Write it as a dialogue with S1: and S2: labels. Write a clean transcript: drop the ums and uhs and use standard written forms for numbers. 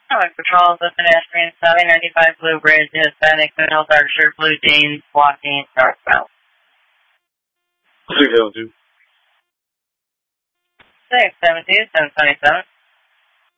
S1: Highway Patrol, the pedestrian, 795 Blue Bridge, Hispanic, male, dark shirt, blue jeans, walking northbound.
S2: 672.
S1: 672, 727.